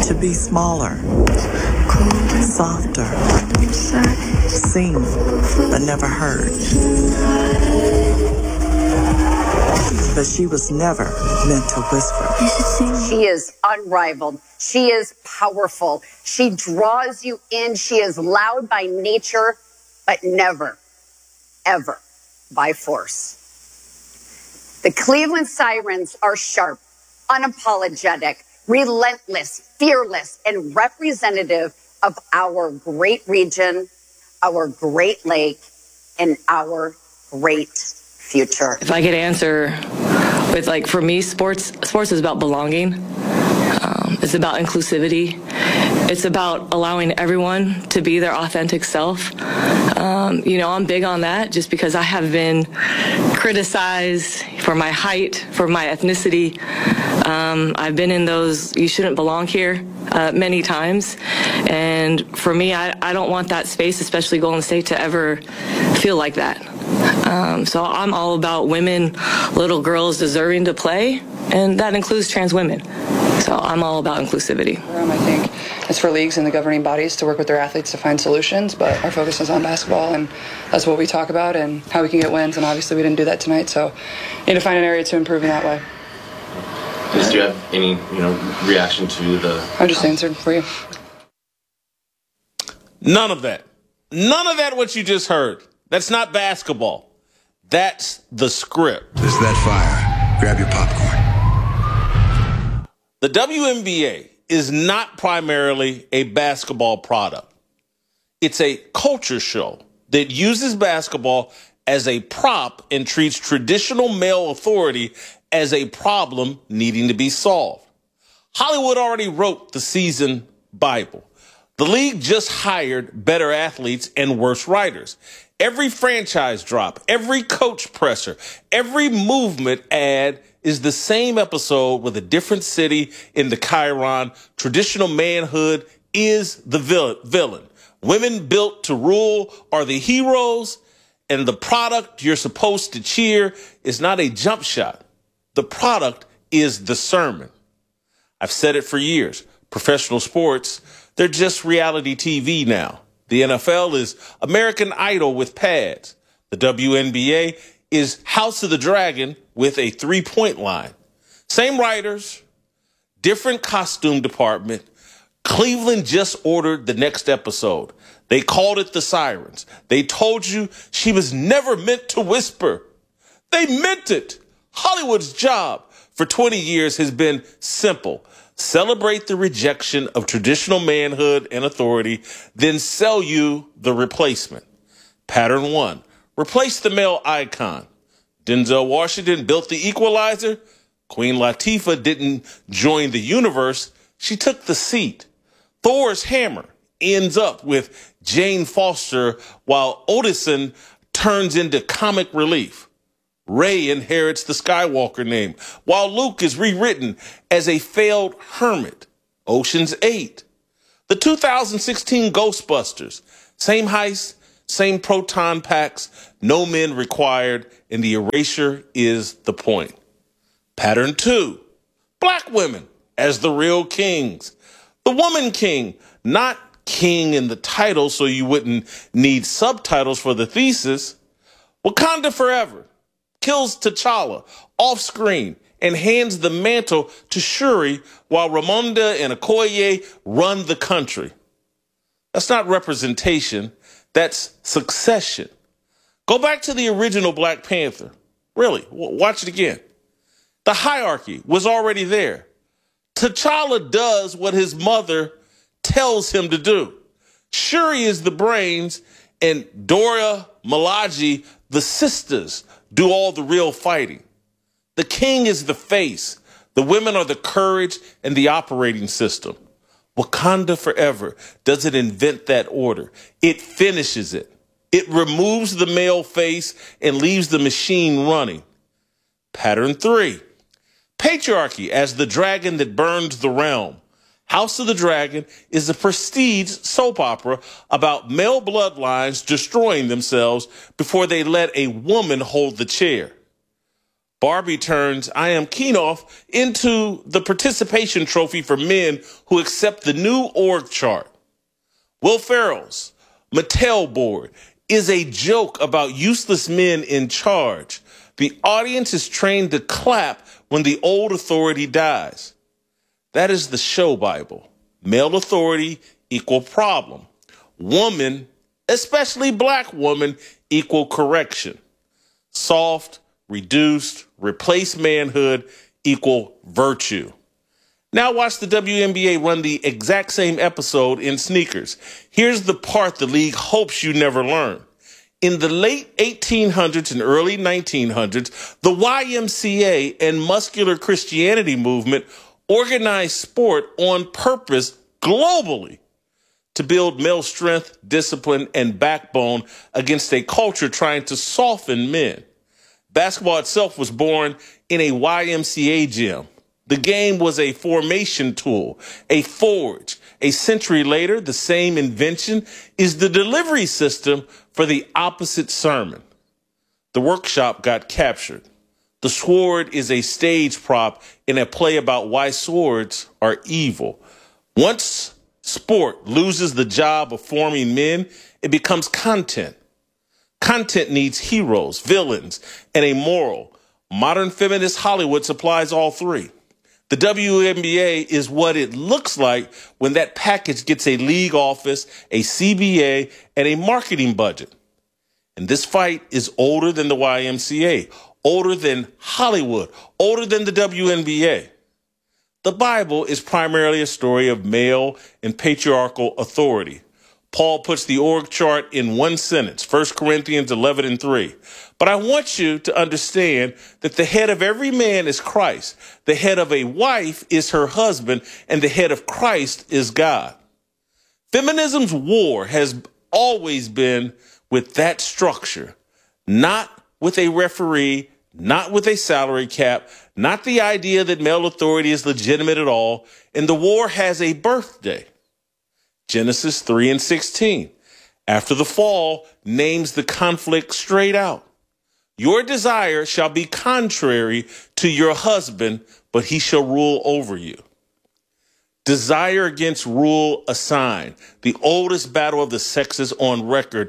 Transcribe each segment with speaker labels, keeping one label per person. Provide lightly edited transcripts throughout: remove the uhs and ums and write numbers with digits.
Speaker 1: to be smaller, softer, seen but never heard. But she was never meant to whisper.
Speaker 2: She is unrivaled. She is powerful. She draws you in. She is loud by nature, but never, ever by force. The Cleveland Sirens are sharp, unapologetic, relentless, fearless, and representative of our great region, our great lake, and our great future.
Speaker 3: If I could answer with, like, for me, sports is about belonging. It's about inclusivity. It's about allowing everyone to be their authentic self. I'm big on that just because I have been criticized for my height, for my ethnicity. I've been in those "you shouldn't belong here" many times. And for me, I don't want that space, especially Golden State, to ever feel like that. So I'm all about women, little girls deserving to play, and that includes trans women. So I'm all about inclusivity.
Speaker 4: I think it's for leagues and the governing bodies to work with their athletes to find solutions, but our focus is on basketball, and that's what we talk about and how we can get wins, and obviously we didn't do that tonight, so need to find an area to improve in that way.
Speaker 5: Do you have any, reaction to the...
Speaker 4: I just answered for you.
Speaker 6: None of that. None of that what you just heard. That's not basketball. That's the script.
Speaker 7: Is that fire? Grab your popcorn.
Speaker 6: The WNBA is not primarily a basketball product. It's a culture show that uses basketball as a prop and treats traditional male authority as a problem needing to be solved. Hollywood already wrote the season Bible. The league just hired better athletes and worse writers. Every franchise drop, every coach presser, every movement ad is the same episode with a different city in the Chiron. Traditional manhood is the villain. Women built to rule are the heroes, and the product you're supposed to cheer is not a jump shot. The product is the sermon. I've said it for years. Professional sports, they're just reality TV now. The NFL is American Idol with pads. The WNBA is House of the Dragon with a 3-point line. Same writers, different costume department. Cleveland just ordered the next episode. They called it The Sirens. They told you she was never meant to whisper. They meant it. Hollywood's job for 20 years has been simple. Celebrate the rejection of traditional manhood and authority, then sell you the replacement. Pattern 1, replace the male icon. Denzel Washington built the Equalizer. Queen Latifah didn't join the universe. She took the seat. Thor's hammer ends up with Jane Foster while Odysseus turns into comic relief. Rey inherits the Skywalker name, while Luke is rewritten as a failed hermit. Ocean's 8. The 2016 Ghostbusters. Same heist, same proton packs, no men required, and the erasure is the point. Pattern 2. Black women as the real kings. The woman king, not king in the title so you wouldn't need subtitles for the thesis. Wakanda Forever. Kills T'Challa off screen and hands the mantle to Shuri while Ramonda and Okoye run the country. That's not representation. That's succession. Go back to the original Black Panther. Really, watch it again. The hierarchy was already there. T'Challa does what his mother tells him to do. Shuri is the brains, and Dora Milaje, the sisters, do all the real fighting. The king is the face. The women are the courage and the operating system. Wakanda Forever doesn't invent that order. It finishes it. It removes the male face and leaves the machine running. Pattern 3. Patriarchy as the dragon that burns the realm. House of the Dragon is a prestige soap opera about male bloodlines destroying themselves before they let a woman hold the chair. Barbie turns I Am Kenoff into the participation trophy for men who accept the new org chart. Will Ferrell's Mattel board is a joke about useless men in charge. The audience is trained to clap when the old authority dies. That is the show Bible. Male authority equal problem. Woman, especially black woman, equal correction. Soft, reduced, replace manhood equal virtue. Now watch the WNBA run the exact same episode in sneakers. Here's the part the league hopes you never learn. In the late 1800s and early 1900s, the YMCA and muscular Christianity movement organized sport on purpose globally to build male strength, discipline, and backbone against a culture trying to soften men. Basketball itself was born in a YMCA gym. The game was a formation tool, a forge. A century later, the same invention is the delivery system for the opposite sermon. The workshop got captured. The sword is a stage prop in a play about why swords are evil. Once sport loses the job of forming men, it becomes content. Content needs heroes, villains, and a moral. Modern feminist Hollywood supplies all three. The WNBA is what it looks like when that package gets a league office, a CBA, and a marketing budget. And this fight is older than the YMCA, older than Hollywood, older than the WNBA. The Bible is primarily a story of male and patriarchal authority. Paul puts the org chart in one sentence, 1 Corinthians 11:3. But I want you to understand that the head of every man is Christ. The head of a wife is her husband, and the head of Christ is God. Feminism's war has always been with that structure, not with a referee, not with a salary cap, not the idea that male authority is legitimate at all. And the war has a birthday. Genesis 3:16. After the fall, names the conflict straight out. Your desire shall be contrary to your husband, but he shall rule over you. Desire against rule assigned. The oldest battle of the sexes on record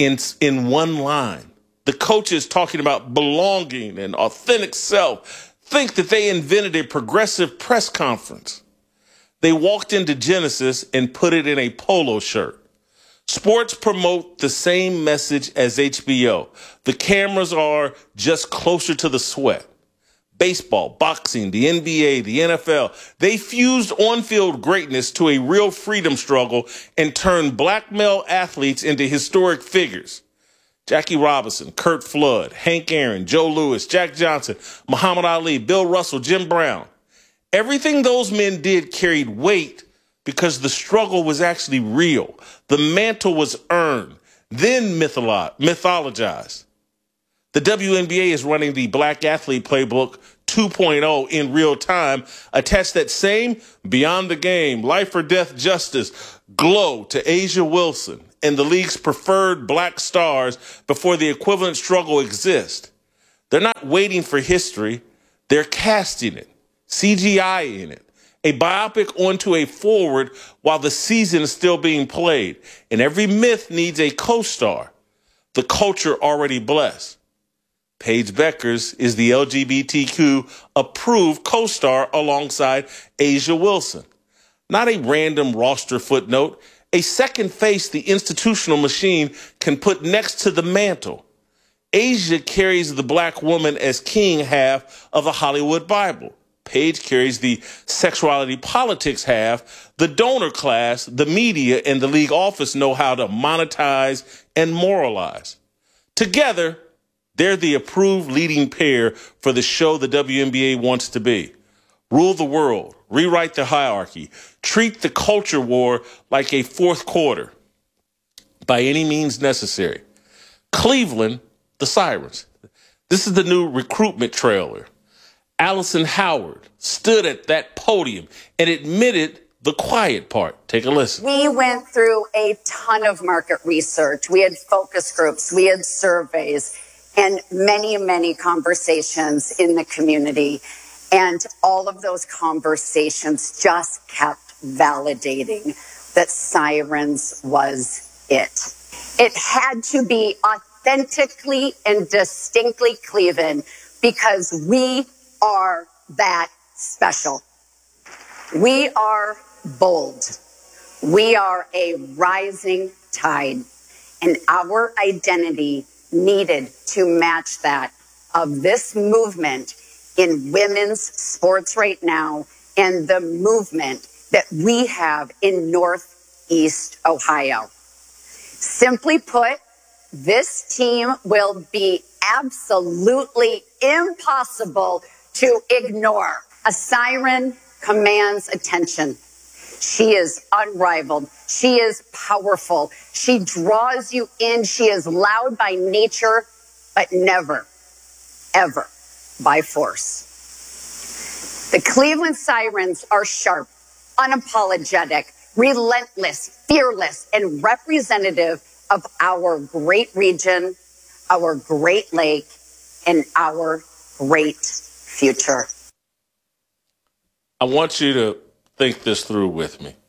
Speaker 6: in one line. The coaches talking about belonging and authentic self think that they invented a progressive press conference. They walked into Genesis and put it in a polo shirt. Sports promote the same message as HBO. The cameras are just closer to the sweat. Baseball, boxing, the NBA, the NFL, they fused on-field greatness to a real freedom struggle and turned black male athletes into historic figures. Jackie Robinson, Curt Flood, Hank Aaron, Joe Louis, Jack Johnson, Muhammad Ali, Bill Russell, Jim Brown. Everything those men did carried weight because the struggle was actually real. The mantle was earned, then mythologized. The WNBA is running the Black Athlete Playbook 2.0 in real time. Attach that same beyond the game, life or death justice glow to A'ja Wilson and the league's preferred black stars before the equivalent struggle exists. They're not waiting for history. They're casting it, CGI in it. A biopic onto a forward while the season is still being played. And every myth needs a co-star. The culture already blessed. Paige Beckers is the LGBTQ approved co-star alongside A'ja Wilson. Not a random roster footnote, a second face the institutional machine can put next to the mantle. A'ja carries the black woman as king half of the Hollywood Bible. Paige carries the sexuality politics half. The donor class, the media, and the league office know how to monetize and moralize. Together, they're the approved leading pair for the show the WNBA wants to be. Rule the world, rewrite the hierarchy, treat the culture war like a fourth quarter by any means necessary. Cleveland, the Sirens. This is the new recruitment trailer. Allison Howard stood at that podium and admitted the quiet part. Take a listen.
Speaker 2: We went through a ton of market research. We had focus groups. We had surveys. and many, many conversations in the community. And all of those conversations just kept validating that Sirens was it. It had to be authentically and distinctly Cleveland because we are that special. We are bold. We are a rising tide, and our identity needed to match that of this movement in women's sports right now and the movement that we have in Northeast Ohio. Simply put, this team will be absolutely impossible to ignore. A siren commands attention. She is unrivaled. She is powerful. She draws you in. She is loud by nature, but never, ever by force. The Cleveland Sirens are sharp, unapologetic, relentless, fearless, and representative of our great region, our great lake, and our great future.
Speaker 6: I want you to think this through with me.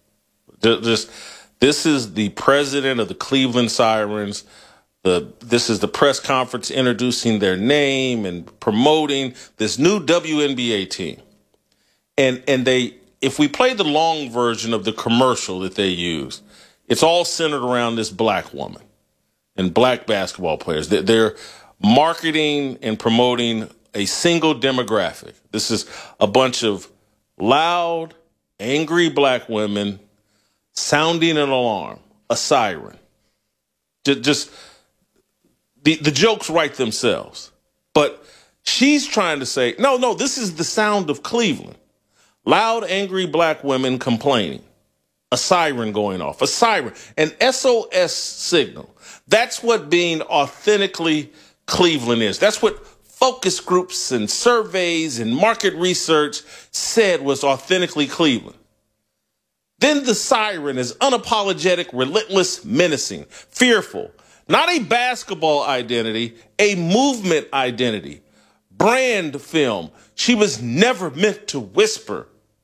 Speaker 6: This is the president of the Cleveland Sirens. This is the press conference introducing their name and promoting this new WNBA team. And if we play the long version of the commercial that they use, it's all centered around this black woman and black basketball players. They're marketing and promoting a single demographic. This is a bunch of loud, angry black women sounding an alarm, a siren. Just the jokes write themselves. But she's trying to say, no, this is the sound of Cleveland. Loud, angry black women complaining. A siren going off. A siren. An SOS signal. That's what being authentically Cleveland is. That's what focus groups and surveys and market research said was authentically Cleveland. Then the siren is unapologetic, relentless, menacing, fearful. Not a basketball identity, a movement identity. Brand film. She was never meant to whisper.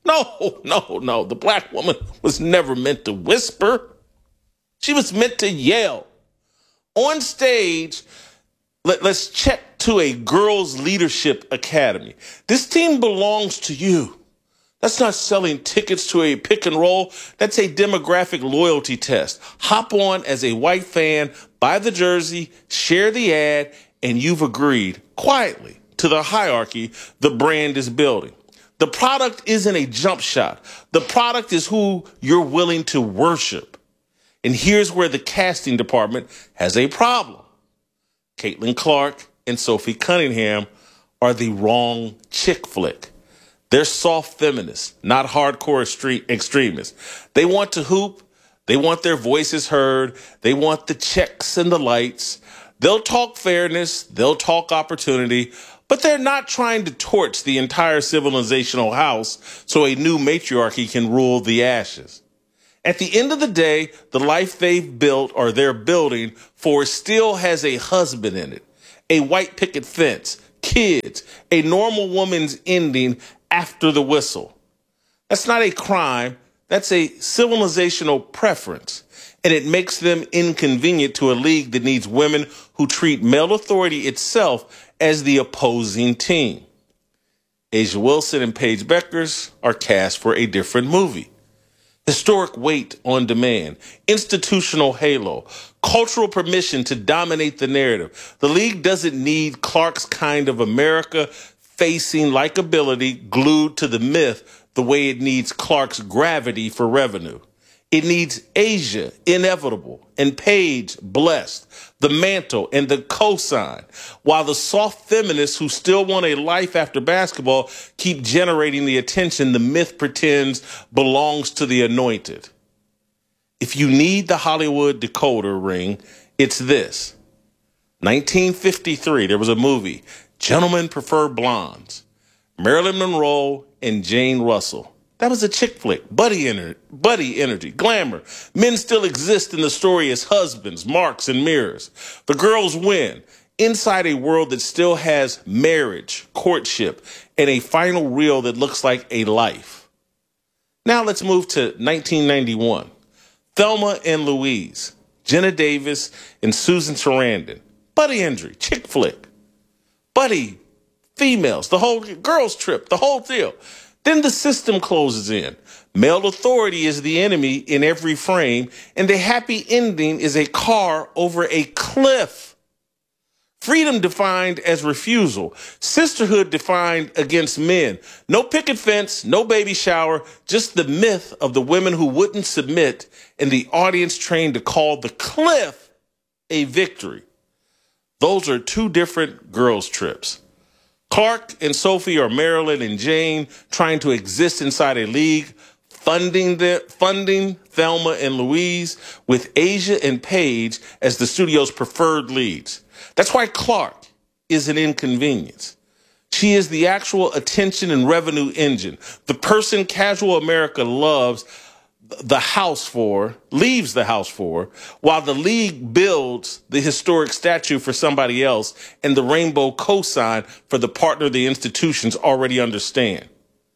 Speaker 6: No. The black woman was never meant to whisper. She was meant to yell. On stage, let's check to a girls' leadership academy. This team belongs to you. That's not selling tickets to a pick and roll. That's a demographic loyalty test. Hop on as a white fan, buy the jersey, share the ad, and you've agreed quietly to the hierarchy the brand is building. The product isn't a jump shot. The product is who you're willing to worship. And here's where the casting department has a problem. Caitlin Clark and Sophie Cunningham are the wrong chick flick. They're soft feminists, not hardcore extremists. They want to hoop. They want their voices heard. They want the checks and the lights. They'll talk fairness. They'll talk opportunity. But they're not trying to torch the entire civilizational house so a new matriarchy can rule the ashes. At the end of the day, the life they've built or they're building for still has a husband in it, a white picket fence, kids, a normal woman's ending after the whistle. That's not a crime. That's a civilizational preference. And it makes them inconvenient to a league that needs women who treat male authority itself as the opposing team. A'ja Wilson and Paige Bueckers are cast for a different movie. Historic weight on demand, institutional halo, cultural permission to dominate the narrative. The league doesn't need Clark's kind of America facing likability glued to the myth the way it needs Clark's gravity for revenue. It needs A'ja, inevitable, and Paige, blessed, the mantle and the cosign, while the soft feminists who still want a life after basketball keep generating the attention the myth pretends belongs to the anointed. If you need the Hollywood decoder ring, it's this. 1953, there was a movie, Gentlemen Prefer Blondes, Marilyn Monroe and Jane Russell. That was a chick flick, buddy energy, glamour. Men still exist in the story as husbands, marks, and mirrors. The girls win. inside a world that still has marriage, courtship, and a final reel that looks like a life. Now let's move to 1991. Thelma and Louise, Jenna Davis and Susan Sarandon. Buddy injury, chick flick. Buddy, females, the whole girls trip, the whole deal. Then the system closes in. Male authority is the enemy in every frame, and the happy ending is a car over a cliff. Freedom defined as refusal. Sisterhood defined against men. No picket fence, no baby shower, just the myth of the women who wouldn't submit and the audience trained to call the cliff a victory. Those are two different girls' trips. Clark and Sophie are Marilyn and Jane trying to exist inside a league, funding Thelma and Louise with Asia and Paige as the studio's preferred leads. That's why Clark is an inconvenience. She is the actual attention and revenue engine, the person casual America loves the house for, leaves the house for, while the league builds the historic statue for somebody else and the rainbow cosign for the partner the institutions already understand.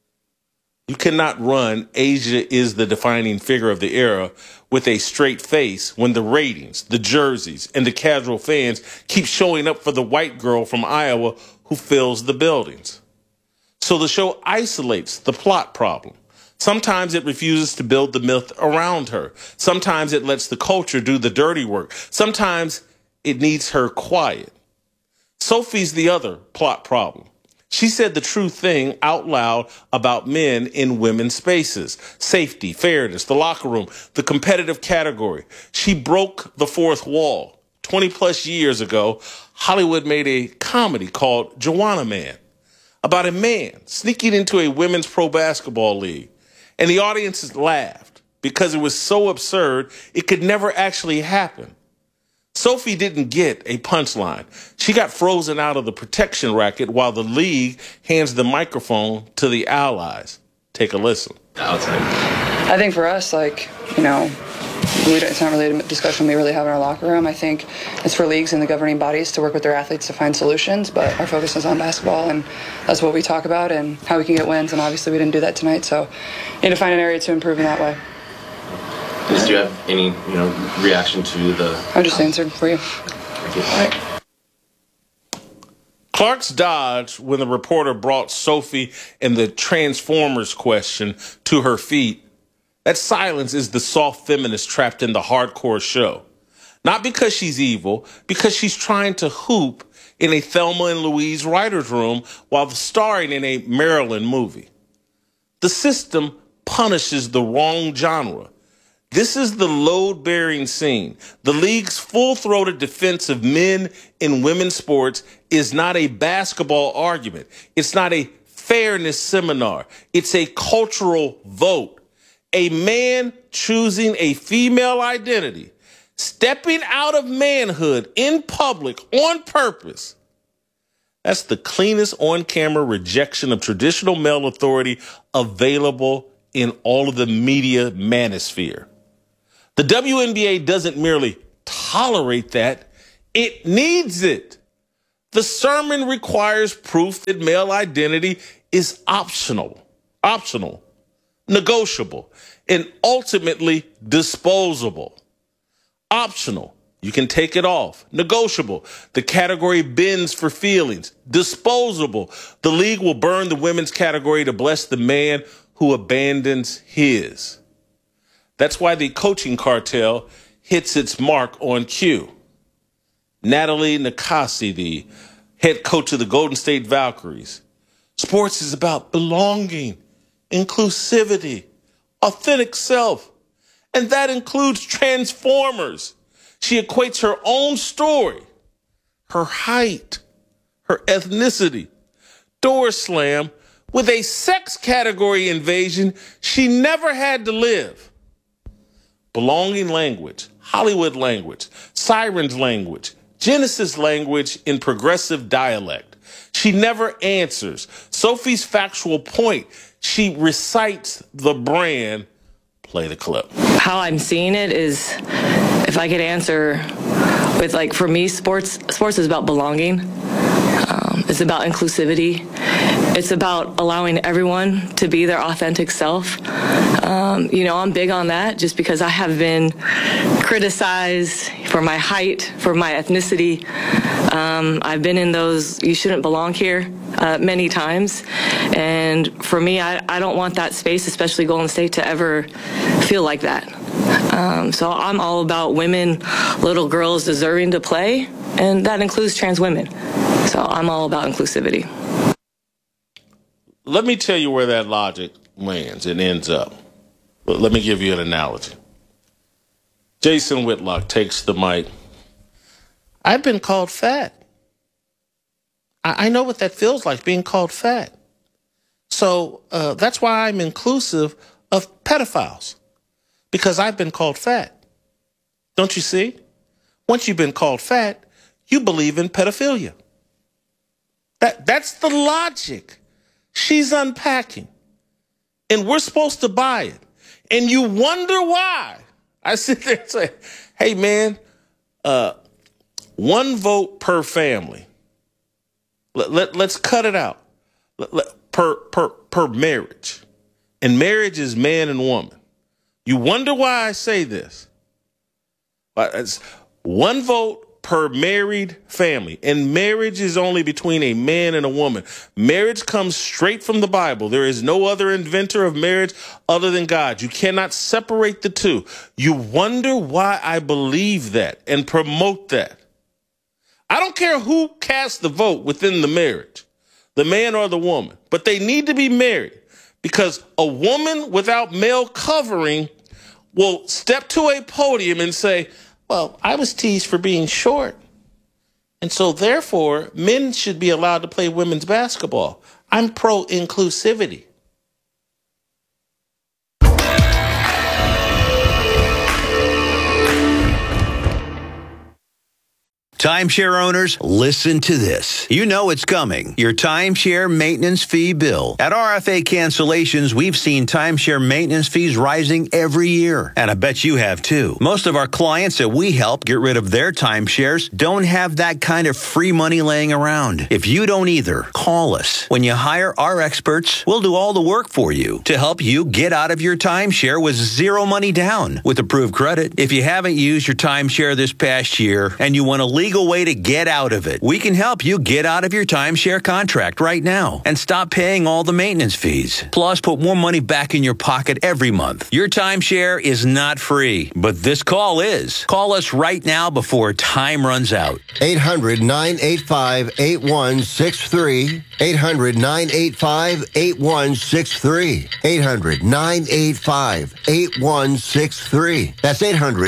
Speaker 6: You cannot run Asia is the defining figure of the era with a straight face when the ratings, the jerseys, and the casual fans keep showing up for the white girl from Iowa who fills the buildings. So the show isolates the plot problem. Sometimes it refuses to build the myth around her. Sometimes it lets the culture do the dirty work. Sometimes it needs her quiet. Sophie's the other plot problem. She said the true thing out loud about men in women's spaces. Safety, fairness, the locker room, the competitive category. She broke the fourth wall. 20 plus years ago, Hollywood made a comedy called Joanna Man about a man sneaking into a women's pro basketball league. And the audiences laughed because it was so absurd it could never actually happen. Sophie didn't get a punchline. She got frozen out of the protection racket while the league hands the microphone to the allies. Take a listen.
Speaker 4: I think for us, it's not really a discussion we really have in our locker room. I think it's for leagues and the governing bodies to work with their athletes to find solutions, but our focus is on basketball, and that's what we talk about and how we can get wins, and obviously we didn't do that tonight, so we need to find an area to improve in that way.
Speaker 5: Do you have any, reaction to the...
Speaker 4: I just answered for you.
Speaker 5: Thank you. All right.
Speaker 6: Clark's dodge when the reporter brought Sophie and the Transformers question to her feet. That silence is the soft feminist trapped in the hardcore show. Not because she's evil, because she's trying to hoop in a Thelma and Louise writer's room while starring in a Marilyn movie. The system punishes the wrong genre. This is the load-bearing scene. The league's full-throated defense of men in women's sports is not a basketball argument. It's not a fairness seminar. It's a cultural vote. A man choosing a female identity, stepping out of manhood in public on purpose. That's the cleanest on-camera rejection of traditional male authority available in all of the media manosphere. The WNBA doesn't merely tolerate that, it needs it. The sermon requires proof that male identity is optional, negotiable, and ultimately disposable. Optional, you can take it off. Negotiable, the category bends for feelings. Disposable, the league will burn the women's category to bless the man who abandons his. That's why the coaching cartel hits its mark on cue. Natalie Nakasi, the head coach of the Golden State Valkyries. Sports is about belonging, inclusivity, authentic self. And that includes Transformers. She equates her own story, her height, her ethnicity, door slam, with a sex category invasion she never had to live. Belonging language, Hollywood language, Sirens language, Genesis language in progressive dialect. She never answers. Sophie's factual point, she recites the brand. Play the clip.
Speaker 3: How I'm seeing it is, if I could answer with, like, for me, sports is about belonging. It's about inclusivity. It's about allowing everyone to be their authentic self. I'm big on that just because I have been criticized for my height, for my ethnicity. I've been in those "you shouldn't belong here" many times. And for me, I don't want that space, especially Golden State, to ever feel like that. So I'm all about women, little girls deserving to play, and that includes trans women. So I'm all about inclusivity.
Speaker 6: Let me tell you where that logic lands and ends up. But let me give you an analogy. Jason Whitlock takes the mic. I've been called fat. I know what that feels like, being called fat. So that's why I'm inclusive of pedophiles, because I've been called fat. Don't you see? Once you've been called fat, you believe in pedophilia. That's the logic she's unpacking. And we're supposed to buy it. And you wonder why. I sit there and say, hey, man, 1 vote per family. Let's cut it out. Per marriage. And marriage is man and woman. You wonder why I say this. It's 1 vote per married family. And marriage is only between a man and a woman. Marriage comes straight from the Bible. There is no other inventor of marriage other than God. You cannot separate the two. You wonder why I believe that and promote that. I don't care who casts the vote within the marriage, the man or the woman, but they need to be married, because a woman without male covering will step to a podium and say, well, I was teased for being short, and so therefore men should be allowed to play women's basketball. I'm pro-inclusivity.
Speaker 8: Timeshare owners, listen to this. You know it's coming. Your timeshare maintenance fee bill. At RFA Cancellations, we've seen timeshare maintenance fees rising every year. And I bet you have too. Most of our clients that we help get rid of their timeshares don't have that kind of free money laying around. If you don't either, call us. When you hire our experts, we'll do all the work for you to help you get out of your timeshare with zero money down with approved credit. If you haven't used your timeshare this past year and you want to leave way to get out of it, we can help you get out of your timeshare contract right now and stop paying all the maintenance fees. Plus, put more money back in your pocket every month. Your timeshare is not free, but this call is. Call us right now before time runs out.
Speaker 9: 800-985-8163. 800-985-8163. 800-985-8163. That's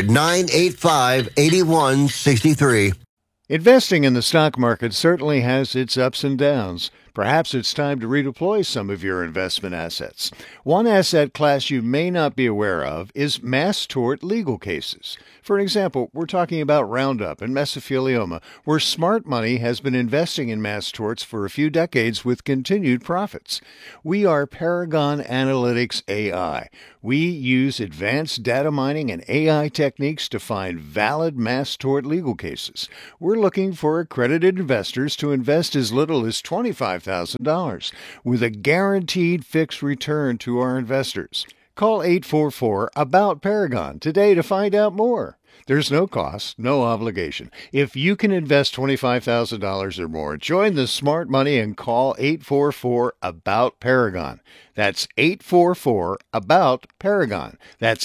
Speaker 9: 800-985-8163.
Speaker 10: Investing in the stock market certainly has its ups and downs. Perhaps it's time to redeploy some of your investment assets. One asset class you may not be aware of is mass tort legal cases. For example, we're talking about Roundup and mesothelioma, where smart money has been investing in mass torts for a few decades with continued profits. We are Paragon Analytics AI. We use advanced data mining and AI techniques to find valid mass tort legal cases. We're looking for accredited investors to invest as little as $25,000 with a guaranteed fixed return to our investors. Call 844-ABOUT-PARAGON today to find out more. There's no cost, no obligation. If you can invest $25,000 or more, join the smart money and call 844-ABOUT-PARAGON. That's 844-ABOUT-PARAGON. That's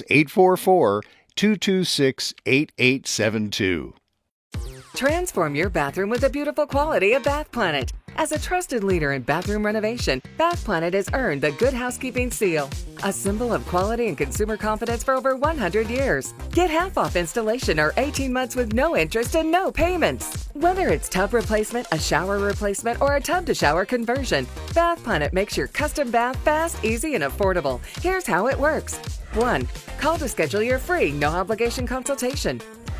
Speaker 10: 844-226-8872.
Speaker 11: Transform your bathroom with the beautiful quality of Bath Planet. As a trusted leader in bathroom renovation, Bath Planet has earned the Good Housekeeping seal, a symbol of quality and consumer confidence for over 100 years. Get half off installation or 18 months with no interest and no payments. Whether it's tub replacement, a shower replacement, or a tub-to-shower conversion, Bath Planet makes your custom bath fast, easy, and affordable. Here's how it works. 1. Call to schedule your free, no-obligation consultation.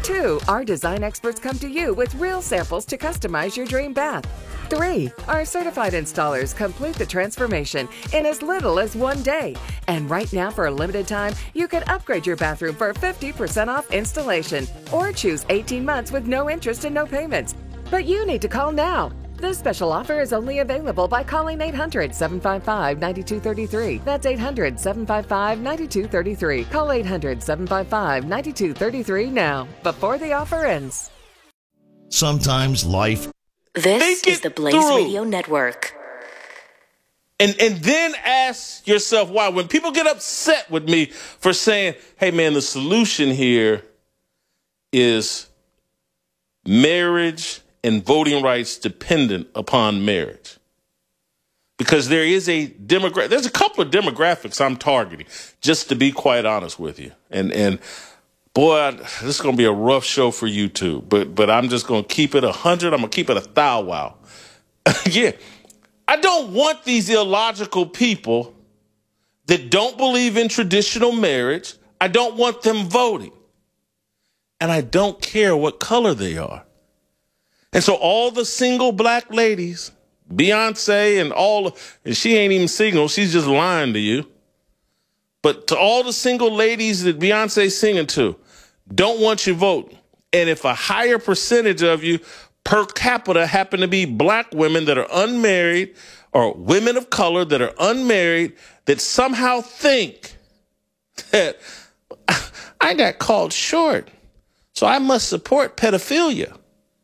Speaker 11: 2, our design experts come to you with real samples to customize your dream bath. 3, our certified installers complete the transformation in as little as 1 day. And right now, for a limited time, you can upgrade your bathroom for 50% off installation or choose 18 months with no interest and no payments. But you need to call now. This special offer is only available by calling 800-755-9233. That's 800-755-9233. Call 800-755-9233 now, before the offer ends.
Speaker 12: Sometimes life.
Speaker 13: This is the Blaze Radio Network.
Speaker 6: And then ask yourself why. When people get upset with me for saying, hey, man, the solution here is marriage and voting rights dependent upon marriage. Because there is there's a couple of demographics I'm targeting, just to be quite honest with you. And boy, this is going to be a rough show for you too. But I'm just going to keep it 100. I'm going to keep it 1,000. Wow. Yeah. I don't want these illogical people that don't believe in traditional marriage. I don't want them voting. And I don't care what color they are. And so all the single black ladies, Beyonce and she ain't even single, she's just lying to you. But to all the single ladies that Beyonce's singing to, don't want your vote. And if a higher percentage of you per capita happen to be black women that are unmarried or women of color that are unmarried that somehow think that I got called short, so I must support pedophilia.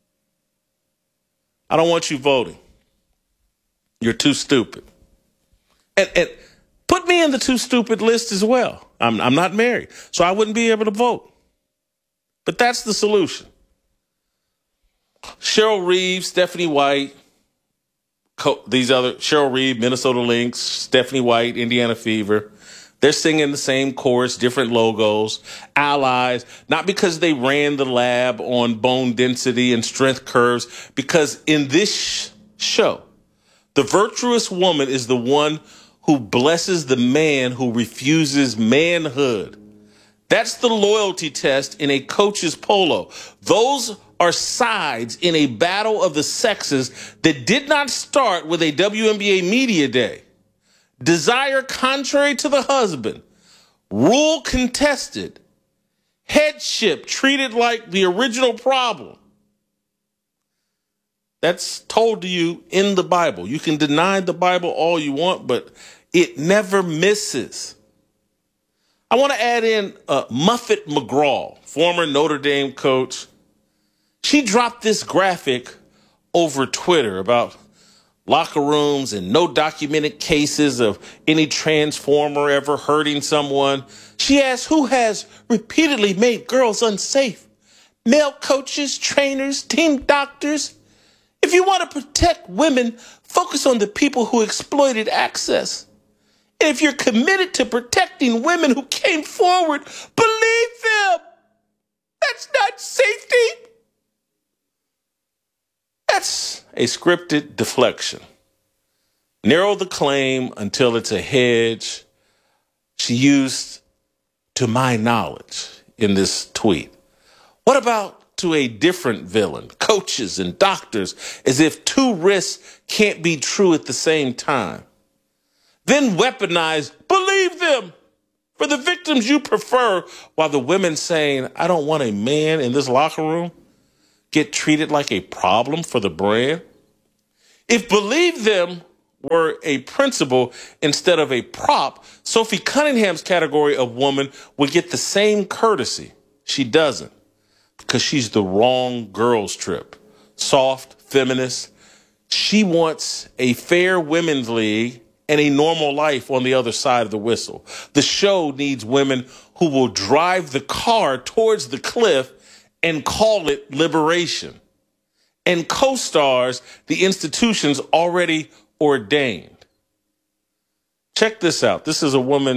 Speaker 6: I don't want you voting. You're too stupid. And put me in the too stupid list as well. I'm not married, so I wouldn't be able to vote. But that's the solution. Cheryl Reeve, Stephanie White, Cheryl Reeve, Minnesota Lynx, Stephanie White, Indiana Fever. They're singing the same chorus, different logos, allies, not because they ran the lab on bone density and strength curves, because in this show, the virtuous woman is the one who blesses the man who refuses manhood. That's the loyalty test in a coach's polo. Those are sides in a battle of the sexes that did not start with a WNBA media day. Desire contrary to the husband, rule contested, headship treated like the original problem. That's told to you in the Bible. You can deny the Bible all you want, but it never misses. I want to add in Muffet McGraw, former Notre Dame coach. She dropped this graphic over Twitter about locker rooms and no documented cases of any transformer ever hurting someone. She asked, who has repeatedly made girls unsafe? Male coaches, trainers, team doctors? If you want to protect women, focus on the people who exploited access. And if you're committed to protecting women who came forward, believe them. That's not safety. That's a scripted deflection. Narrow the claim until it's a hedge. She used, to my knowledge, in this tweet. What about to a different villain, coaches and doctors, as if two risks can't be true at the same time? Then weaponize, believe them, for the victims you prefer, while the women saying, I don't want a man in this locker room, get treated like a problem for the brand. If believe them were a principle instead of a prop, Sophie Cunningham's category of woman would get the same courtesy. She doesn't, because she's the wrong girls trip. Soft, feminist. She wants a fair women's league and a normal life on the other side of the whistle. The show needs women who will drive the car towards the cliff and call it liberation. And co-stars the institutions already ordained. Check this out. This is a woman